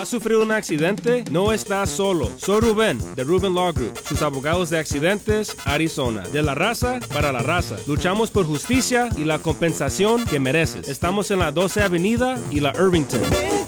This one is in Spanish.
sufrido un accidente? No estás solo. Soy Rubén, de Rubén Law Group, sus abogados de accidentes, Arizona. De la raza para la raza. Luchamos por justicia y la compensación que mereces. Estamos en la 12 Avenida y la Irvington.